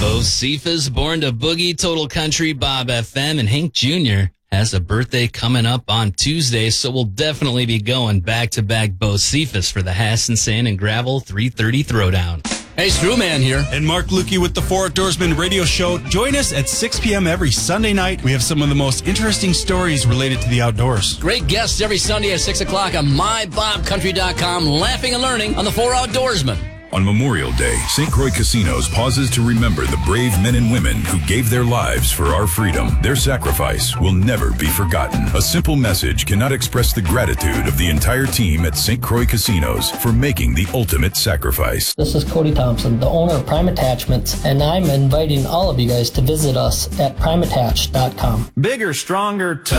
Bo Cephas, Born to Boogie, Total Country, Bob FM, and Hank Jr. has a birthday coming up on Tuesday, so we'll definitely be going back-to-back Bo Cephas for the Hassan Sand and Gravel 330 Throwdown. Hey, Screwman here. And Mark Lukey with the Four Outdoorsmen radio show. Join us at 6 p.m. every Sunday night. We have some of the most interesting stories related to the outdoors. Great guests every Sunday at 6 o'clock on MyBobCountry.com, laughing and learning on the Four Outdoorsmen. On Memorial Day, St. Croix Casinos pauses to remember the brave men and women who gave their lives for our freedom. Their sacrifice will never be forgotten. A simple message cannot express the gratitude of the entire team at St. Croix Casinos for making the ultimate sacrifice. This is Cody Thompson, the owner of Prime Attachments, and I'm inviting all of you guys to visit us at primeattach.com. Bigger, stronger, tougher.